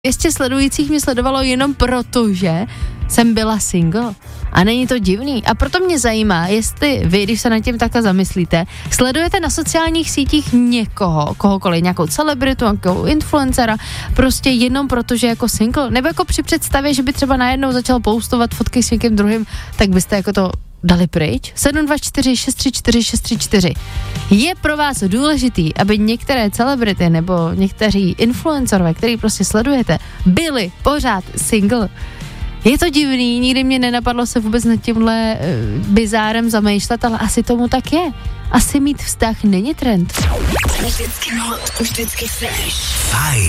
200 sledujících mě sledovalo jenom proto, že jsem byla single. A není to divný. A proto mě zajímá, jestli vy, když se nad tím takhle zamyslíte, sledujete na sociálních sítích někoho, kohokoliv, nějakou celebritu, nějakou influencera, prostě jenom proto, že jako single, nebo jako při představě, že by třeba najednou začal postovat fotky s někým druhým, tak byste jako to dali pryč? 724 634 634. Je pro vás důležitý, aby některé celebrity nebo někteří influencerové, který prostě sledujete, byli pořád single? Je to divný, nikdy mě nenapadlo se vůbec nad tímhle bizárem zamýšlet, ale asi tomu tak je. Asi mít vztah není trend. Vždycky hot, vždycky fresh. Fajn.